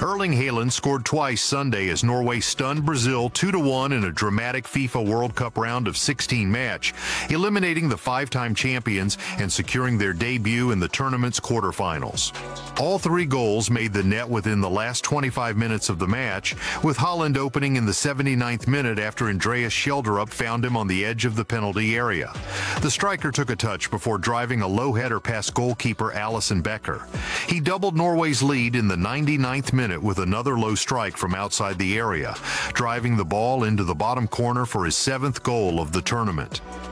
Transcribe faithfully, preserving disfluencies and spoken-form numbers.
Erling Haaland scored twice Sunday as Norway stunned Brazil two to one in a dramatic FIFA World Cup round of sixteen match, eliminating the five-time champions and securing their debut in the tournament's quarterfinals. All three goals made the net within the last twenty-five minutes of the match, with Haaland opening in the seventy-ninth minute after Andreas Schelderup found him on the edge of the penalty area. The striker took a touch before driving a low header past goalkeeper Alisson Becker. He doubled Norway's lead in the ninety-ninth minute with another low strike from outside the area, driving the ball into the bottom corner for his seventh goal of the tournament.